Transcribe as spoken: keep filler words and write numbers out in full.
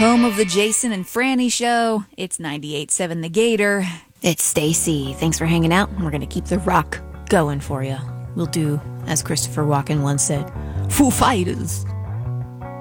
Home of the Jason and Franny Show. It's ninety-eight point seven The Gator. It's Stacy. Thanks for hanging out. We're going to keep the rock going for you. We'll do, as Christopher Walken once said, Foo Fighters.